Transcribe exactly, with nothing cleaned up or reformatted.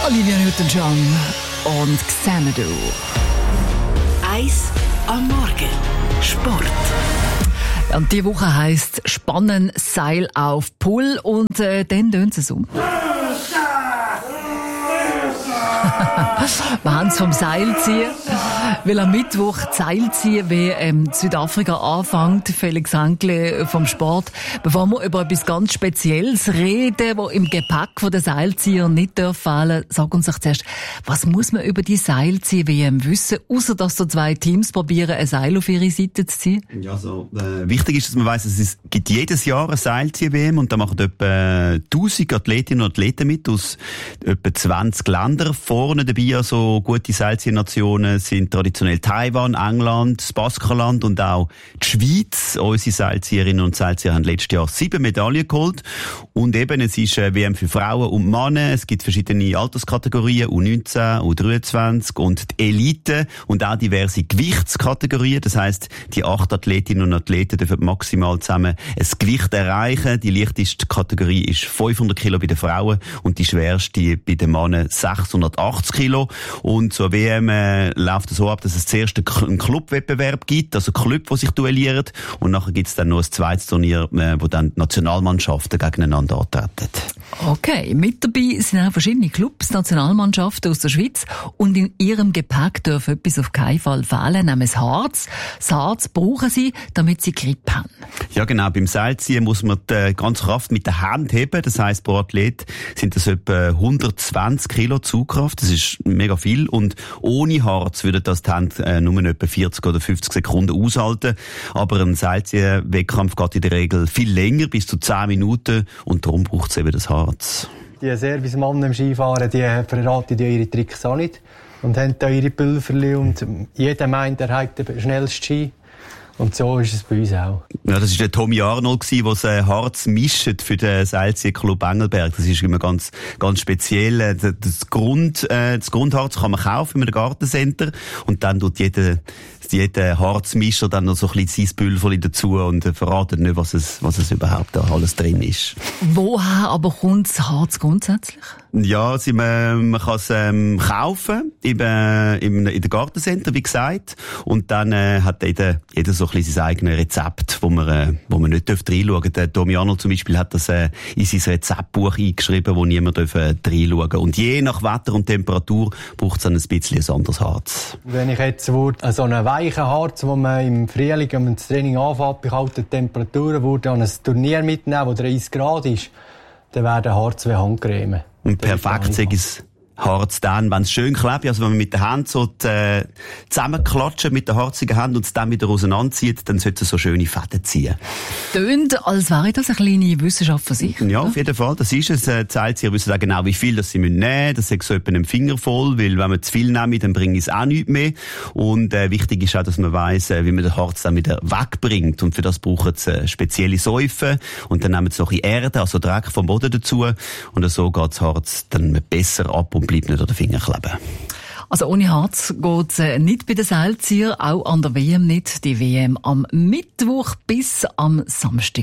Olivia Newton-John und Xanadu. Eis am Morgen. Sport. Und diese Woche heisst Spannen, Seil auf Pull. Und äh, dann tönt es um. Wir haben es vom Seilziehen. Weil am Mittwoch die Seilziehen wie ähm, Südafrika anfängt, Felix Hankle vom Sport. Bevor wir über etwas ganz Spezielles reden, das im Gepäck der Seilzieher nicht darf fehlen, sag uns doch zuerst, was muss man über die Seilzieh-W M wissen, außer dass so zwei Teams probieren, ein Seil auf ihre Seite zu ziehen? Ja, so, äh, wichtig ist, dass man weiss, es gibt jedes Jahr eine Seilzieh-W M und da machen etwa tausend Athletinnen und Athleten mit aus etwa zwanzig Ländern. Vorne dabei, also gute Seilziehnationen sind traditionell Taiwan, England, das Baskenland und auch die Schweiz. Unsere Seilzieherinnen und Seilzieher haben letztes Jahr sieben Medaillen geholt. Und eben, es ist eine W M für Frauen und Männer. Es gibt verschiedene Alterskategorien, U neunzehn, U dreiundzwanzig und die Elite und auch diverse Gewichtskategorien. Das heisst, die acht Athletinnen und Athleten dürfen maximal zusammen ein Gewicht erreichen. Die leichteste Kategorie ist fünfhundert Kilo bei den Frauen und die schwerste bei den Männern sechshundertachtzig Kilo. Und zur W M äh, läuft es so ab, dass es zuerst einen Clubwettbewerb gibt, also Club, die sich duellieren. Und nachher gibt es dann noch ein zweites Turnier, äh, wo dann die Nationalmannschaften gegeneinander antreten. Okay, mit dabei sind auch verschiedene Clubs, Nationalmannschaften aus der Schweiz. Und in ihrem Gepäck darf etwas auf keinen Fall fehlen, nämlich das Harz. Das Harz brauchen sie, damit sie Grip haben. Ja genau, beim Seilziehen muss man die ganze Kraft mit der Hand heben. Das heisst, pro Athlet sind das etwa hundertzwanzig Kilo Zugkraft. Das ist mega viel. Und ohne Harz würde das die Hand äh, nur etwa vierzig oder fünfzig Sekunden aushalten. Aber ein Seilziehen-Wettkampf geht in der Regel viel länger, bis zu zehn Minuten. Und darum braucht es eben das Harz. Die Servicemannen im Skifahren, die verraten ja ihre Tricks auch nicht. Und haben da ihre Pulverli und jeder meint, er hat den schnellsten Ski. Und so ist es bei uns auch. Ja, das war der Tommy Arnold, der das Harz mischt für den Seilziehclub Engelberg. Das ist immer ganz, ganz speziell. Das Grund, das Grundharz kann man kaufen in einem Gartencenter. Und dann tut jeder, jeder Harzmischer dann noch so ein bisschen sein Pulverli dazu und verratet nicht, was es, was es überhaupt da alles drin ist. Woher aber kommt das Harz grundsätzlich? Ja, also man, man kann es ähm, kaufen, eben, im, in den Gartencenter, wie gesagt. Und dann äh, hat jeder, jeder so ein bisschen sein eigenes Rezept, wo man, äh, wo man nicht reinschauen darf. Der Tommy Arnold zum Beispiel hat das äh, in sein Rezeptbuch eingeschrieben, wo niemand darf, äh, reinschauen darf. Und je nach Wetter und Temperatur braucht es dann ein bisschen ein anderes Harz. Wenn ich jetzt würde, so einen weichen Harz, den man im Frühling, wenn man das Training anfängt, bei kalten Temperaturen, würde an ein Turnier mitnehmen, wo dreißig Grad ist, dann wäre der Harz wie Handcreme. Und perfekt ist es Harz dann, wenn es schön klebt, also wenn man mit der Hand so die, äh, zusammenklatscht mit der harzigen Hand und es dann wieder auseinanderzieht, dann sollte es so schöne Fäden ziehen. Tönt, als wäre das eine kleine Wissenschaft für sich. Ja, auf jeden Fall, das ist es. Die Seilzieher wissen auch genau, wie viel das sie nehmen müssen. Das ist so etwa einen Finger voll, weil wenn man zu viel nimmt, dann bringt es auch nichts mehr. Und äh, wichtig ist auch, dass man weiss, äh, wie man den Harz dann wieder wegbringt. Und für das brauchen sie äh, spezielle Säufen und dann nehmen sie noch ein bisschen Erde, also Dreck vom Boden dazu. Und so geht das Harz dann besser ab und bleibt nicht an den Finger kleben. Also ohne Harz geht es äh, nicht bei den Seilziehern, auch an der W M nicht. Die W M am Mittwoch bis am Samstag.